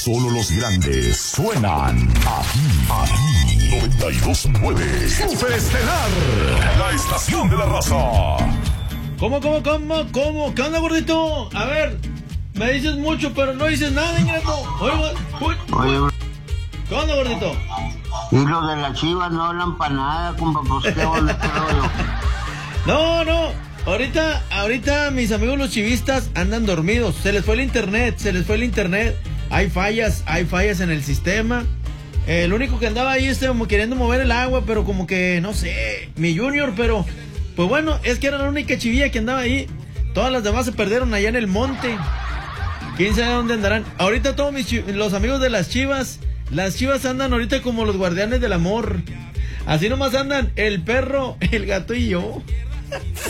solo los grandes suenan aquí. 92.9 Superestelar, la estación de la raza. ¿Cómo? ¿Qué onda, gordito? A ver, me dices mucho, pero no dices nada, ingrato. Oye, ¿qué onda, gordito? y los de las Chivas no hablan para nada, compa, pues qué onda, qué rollo. No. Ahorita mis amigos los chivistas andan dormidos. Se les fue el internet. Hay fallas en el sistema. El único que andaba ahí como queriendo mover el agua, pero como que, no sé, mi Junior, pero... Pues bueno, es que era la única chivilla que andaba ahí. Todas las demás se perdieron allá en el monte. ¿Quién sabe dónde andarán? Ahorita todos los amigos de las Chivas andan ahorita como los guardianes del amor. Así nomás andan el perro, el gato y yo.